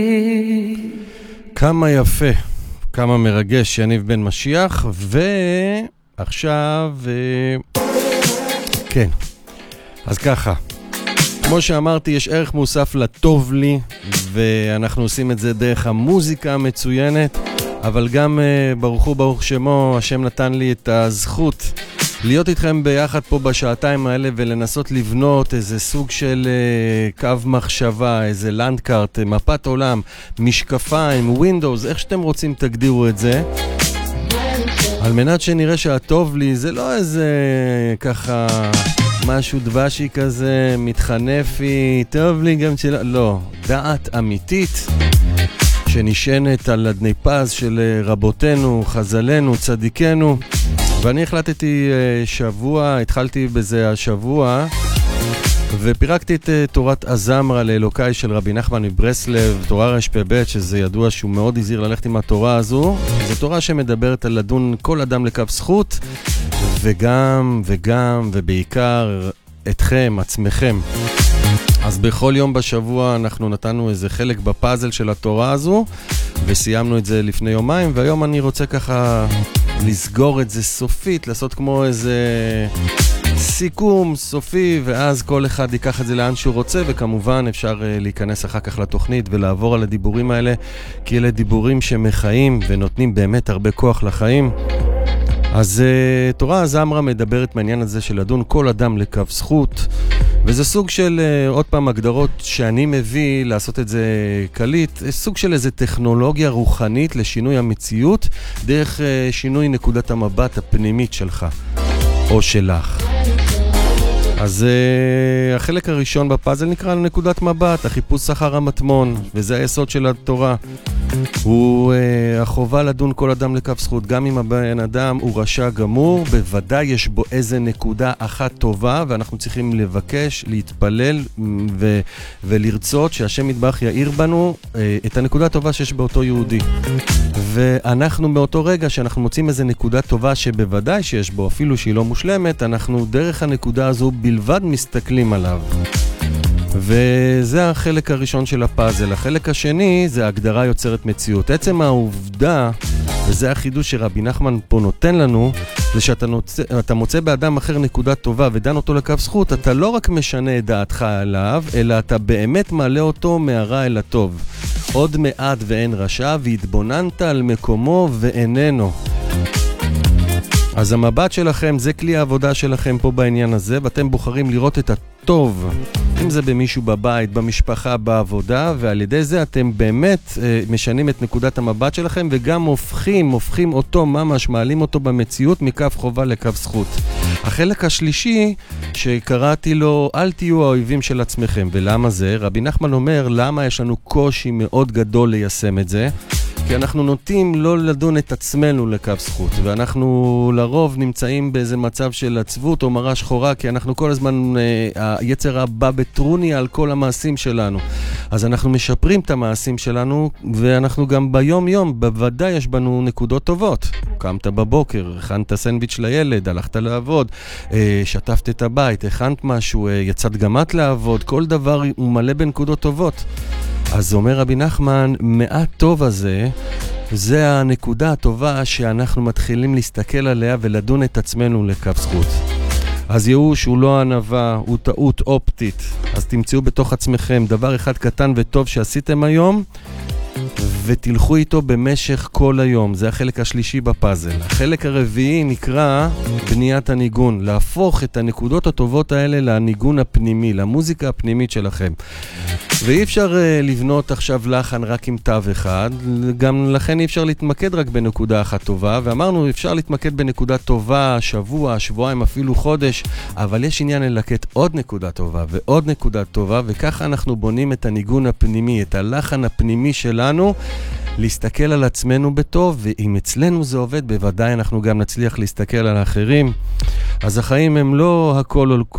כמה יפה, כמה מרגש, יניב בן משיח, ועכשיו, כן, אז ככה, כמו שאמרתי, יש ערך מוסף לטוב לי, ואנחנו עושים את זה דרך המוזיקה המצוינת, אבל גם ברוך הוא ברוך שמו, השם נתן לי את הזכות להיות איתכם ביחד פה בשעתיים האלה ולנסות לבנות איזה סוג של קו מחשבה, איזה לנדקארט, מפת עולם, משקפיים, ווינדוס, איך שאתם רוצים תגדירו את זה, על מנת שנראה שהטוב לי זה לא איזה ככה משהו דבשי כזה, מתחנפי, טוב לי גם של... לא, דעת אמיתית שנשענת על אדני פז של רבותינו, חז"לינו, צדיקנו. ואני החלטתי התחלתי בזה השבוע, ופירקתי את תורת הזמרה לאלוקאי של רבי נחמן מברסלב, תורה רשפ"ב, שזה ידוע שהוא מאוד הזהיר ללכת עם התורה הזו. זו תורה שמדברת על לדון כל אדם לכף זכות, וגם ובעיקר אתכם, עצמכם. אז בכל יום בשבוע אנחנו נתנו איזה חלק בפאזל של התורה הזו, וסיימנו את זה לפני יומיים, והיום אני רוצה ככה לסגור את זה סופית, לעשות כמו איזה סיכום סופי, ואז כל אחד ייקח את זה לאן שהוא רוצה, וכמובן אפשר להיכנס אחר כך לתוכנית ולעבור על הדיבורים האלה, כי אלה דיבורים שמחיים ונותנים באמת הרבה כוח לחיים. אז תורה הזמרה מדברת מעניין הזה של לדון כל אדם לכף זכות, וזה סוג של, עוד פעם, הגדרות שאני מביא לעשות את זה קליט, סוג של איזה טכנולוגיה רוחנית לשינוי המציאות, דרך שינוי נקודת המבט הפנימית שלך, או שלך. אז החלק הראשון בפאזל נקרא נקודת מבט, החיפוש אחר המטמון, וזה היסוד של התורה. הוא החובה לדון כל אדם לכף זכות, גם אם הבן אדם הוא רשע גמור, בוודאי יש בו איזה נקודה אחת טובה, ואנחנו צריכים לבקש, להתפלל ולרצות שהשם יתברך יאיר בנו את הנקודה הטובה שיש באותו יהודי. ואנחנו באותו רגע שאנחנו מוצאים איזה נקודה טובה שבוודאי שיש בו, אפילו שהיא לא מושלמת, אנחנו דרך הנקודה הזו בלבד מסתכלים עליו. וזה החלק הראשון של הפאזל. החלק השני זה הגדרה יוצרת מציאות. עצם העובדה, וזה החידוש שרבי נחמן פה נותן לנו, זה שאתה מוצא באדם אחר נקודה טובה ודן אותו לכף זכות, אתה לא רק משנה את דעתך עליו, אלא אתה באמת מעלה אותו מהרע אל הטוב. עוד מעט ואין רשע, והתבוננת על מקומו ואיננו. אז המבט שלכם זה כלי העבודה שלכם פה בעניין הזה, ואתם בוחרים לראות את הטוב, אם זה במישהו בבית, במשפחה, בעבודה, ועל ידי זה אתם באמת משנים את נקודת המבט שלכם, וגם הופכים אותו ממש, מעלים אותו במציאות מכף חובה לכף זכות. החלק השלישי שקראתי לו, אל תהיו האויבים של עצמכם. ולמה זה? רבי נחמן אומר, למה יש לנו קושי מאוד גדול ליישם את זה? כי אנחנו נוטים לא לדון את עצמנו לכף זכות, ואנחנו לרוב נמצאים באיזה מצב של עצבות או מראה שחורה, כי אנחנו כל הזמן, היצר הבא בטרוני על כל המעשים שלנו. אז אנחנו משפרים את המעשים שלנו, ואנחנו גם ביום יום, בוודאי יש בנו נקודות טובות. קמת בבוקר, הכנת סנדוויץ' לילד, הלכת לעבוד, שטפת את הבית, הכנת משהו, יצאת גם את לעבוד, כל דבר הוא מלא בנקודות טובות. אז אומר רבי נחמן, מעט טוב הזה, זה הנקודה הטובה שאנחנו מתחילים להסתכל עליה ולדון את עצמנו לכף זכות. אז ייאוש הוא לא ענווה, הוא טעות אופטית. אז תמצאו בתוך עצמכם דבר אחד קטן וטוב שעשיתם היום, ותלכו איתו במשך כל היום. זה החלק השלישי בפאזל. החלק הרביעי נקרא בניית הניגון. להפוך את הנקודות הטובות האלה לניגון הפנימי, למוזיקה הפנימית שלכם. ואי אפשר לבנות עכשיו לחן רק עם תו אחד, גם לכן אי אפשר להתמקד רק בנקודה אחת טובה, ואמרנו אפשר להתמקד בנקודה טובה, שבוע, שבועיים, אפילו חודש, אבל יש עניין ללקט עוד נקודה טובה ועוד נקודה טובה, וככה אנחנו בונים את הניגון הפנימי, את הלחן הפנימי שלנו, להסתכל על עצמנו בטוב, ואם אצלנו זה עובד, בוודאי אנחנו גם נצליח להסתכל על האחרים. אז החיים הם לא הכל